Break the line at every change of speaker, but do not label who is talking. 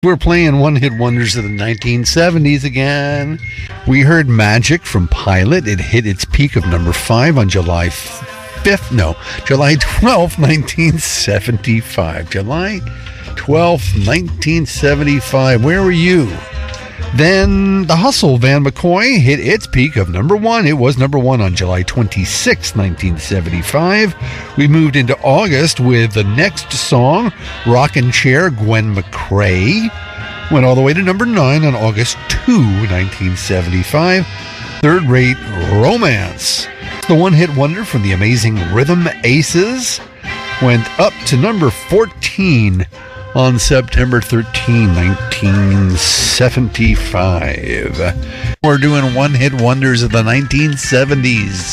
We're playing one-hit wonders of the 1970s again. We heard Magic from Pilot. It hit its peak of number 5 on July 12th, 1975. July 12th, 1975. Where were you? Then The Hustle, Van McCoy, hit its peak of number 1. It was number 1 on July 26, 1975. We moved into August with the next song, Rockin' Chair, Gwen McCrae. Went all the way to number 9 on August 2, 1975. Third Rate Romance. The one-hit wonder from the amazing Rhythm Aces. Went up to number 14 on September 13, 1975. We're doing one-hit wonders of the 1970s.